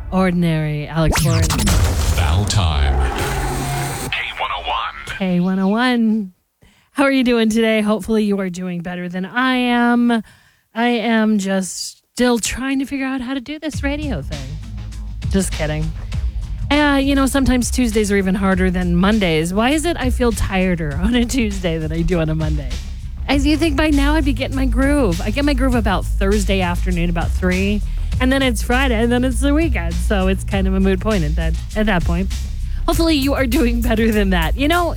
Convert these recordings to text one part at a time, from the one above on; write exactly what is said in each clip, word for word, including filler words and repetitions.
Ordinary. Alex Warren. Foul time. K one oh one. K one oh one. How are you doing today? Hopefully you are doing better than I am. I am just still trying to figure out how to do this radio thing. Just kidding. Uh, you know, sometimes Tuesdays are even harder than Mondays. Why is it I feel tireder on a Tuesday than I do on a Monday? As you think by now I'd be getting my groove. I get my groove about Thursday afternoon, about three, and then it's Friday, and then it's the weekend. So it's kind of a moot point at that at that point. Hopefully you are doing better than that. You know,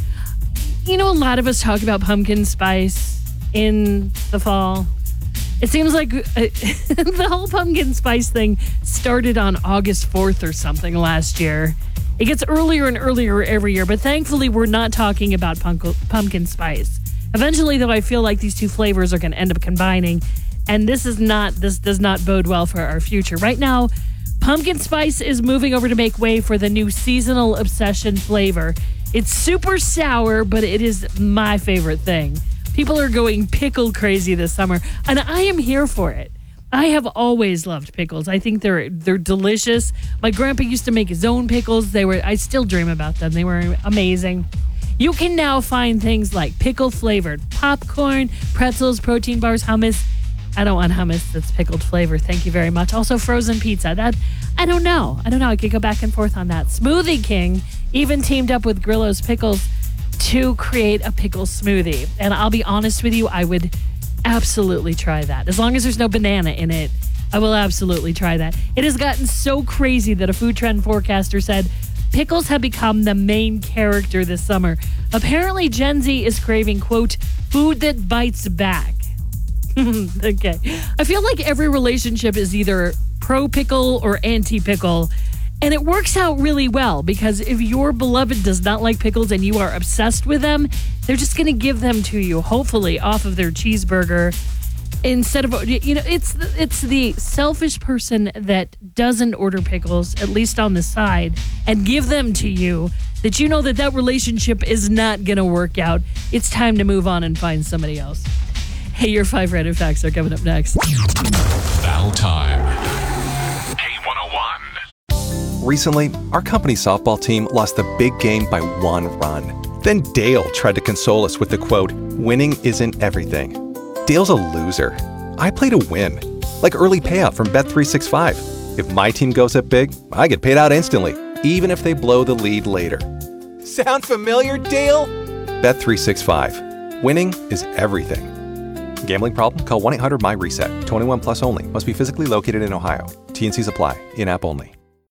you know, a lot of us talk about pumpkin spice in the fall. It seems like uh, the whole pumpkin spice thing started on August fourth or something last year. It gets earlier and earlier every year, but thankfully we're not talking about punk- pumpkin spice. Eventually, though, I feel like these two flavors are going to end up combining, and this is not this does not bode well for our future. Right now, pumpkin spice is moving over to make way for the new seasonal obsession flavor. It's super sour, but it is my favorite thing. People are going pickle crazy this summer, and I am here for it. I have always loved pickles. I think they're they're delicious. My grandpa used to make his own pickles. They were I still dream about them. They were amazing. You can now find things like pickle-flavored popcorn, pretzels, protein bars, hummus. I don't want hummus that's pickled flavor. Thank you very much. Also, frozen pizza. That I don't know. I don't know. I could go back and forth on that. Smoothie King even teamed up with Grillo's Pickles to create a pickle smoothie. And I'll be honest with you, I would absolutely try that. As long as there's no banana in it, I will absolutely try that. It has gotten so crazy that a food trend forecaster said pickles have become the main character this summer. Apparently, Gen Z is craving, quote, food that bites back. Okay. I feel like every relationship is either pro-pickle or anti-pickle. And it works out really well because if your beloved does not like pickles and you are obsessed with them, they're just going to give them to you, hopefully, off of their cheeseburger. Instead of, you know, it's it's the selfish person that doesn't order pickles, at least on the side, and give them to you, that you know that that relationship is not going to work out. It's time to move on and find somebody else. Hey, your five random facts are coming up next. Foul time. Recently, our company softball team lost the big game by one run. Then Dale tried to console us with the quote, "Winning isn't everything." Dale's a loser. I play to win. Like early payout from Bet three sixty-five. If my team goes up big, I get paid out instantly, even if they blow the lead later. Sound familiar, Dale? Bet three sixty-five. Winning is everything. Gambling problem? Call one eight hundred M Y RESET. twenty-one plus only. Must be physically located in Ohio. T and Cs apply. In-app only.